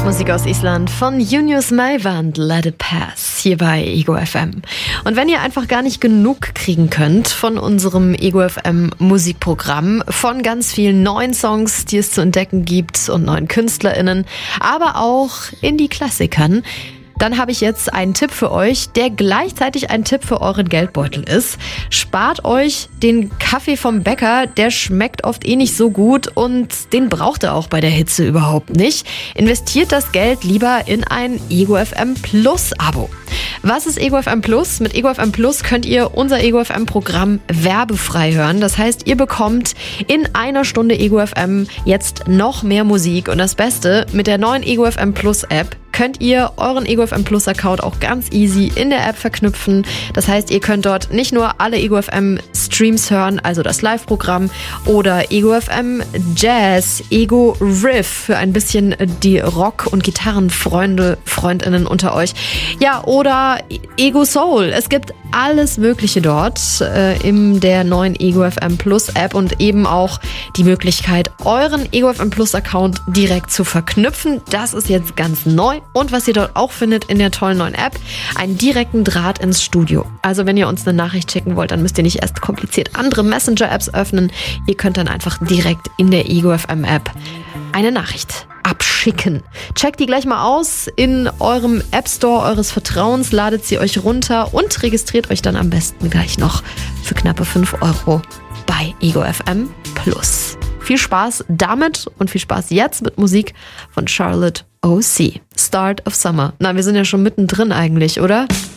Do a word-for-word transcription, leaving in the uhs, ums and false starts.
Musik aus Island von Junius Mæland, Let It Pass, hier bei Ego F M. Und wenn ihr einfach gar nicht genug kriegen könnt von unserem Ego F M Musikprogramm, von ganz vielen neuen Songs, die es zu entdecken gibt und neuen KünstlerInnen, aber auch Indie-Klassikern, dann habe ich jetzt einen Tipp für euch, der gleichzeitig ein Tipp für euren Geldbeutel ist. Spart euch den Kaffee vom Bäcker, der schmeckt oft eh nicht so gut und den braucht ihr auch bei der Hitze überhaupt nicht. Investiert das Geld lieber in ein Ego F M Plus Abo. Was ist Ego F M Plus? Mit Ego F M Plus könnt ihr unser Ego F M Programm werbefrei hören. Das heißt, ihr bekommt in einer Stunde Ego F M jetzt noch mehr Musik. Und das Beste, mit der neuen Ego F M Plus App könnt ihr euren Ego F M Plus Account auch ganz easy in der App verknüpfen. Das heißt, ihr könnt dort nicht nur alle Ego F M Streams hören, also das Live-Programm, oder Ego F M Jazz, Ego Riff für ein bisschen die Rock- und Gitarrenfreunde, Freundinnen unter euch. Ja, oder Ego Soul. Es gibt alles Mögliche dort äh, in der neuen Ego F M Plus App und eben auch die Möglichkeit, euren Ego F M Plus Account direkt zu verknüpfen. Das ist jetzt ganz neu. Und was ihr dort auch findet in der tollen neuen App, einen direkten Draht ins Studio. Also wenn ihr uns eine Nachricht schicken wollt, dann müsst ihr nicht erst kompliziert andere Messenger-Apps öffnen. Ihr könnt dann einfach direkt in der Ego F M App eine Nachricht abschicken. Checkt die gleich mal aus in eurem App Store eures Vertrauens, ladet sie euch runter und registriert euch dann am besten gleich noch für knappe fünf Euro bei Ego F M Plus. Viel Spaß damit und viel Spaß jetzt mit Musik von Charlotte O C. Start of Summer. Na, wir sind ja schon mittendrin eigentlich, oder?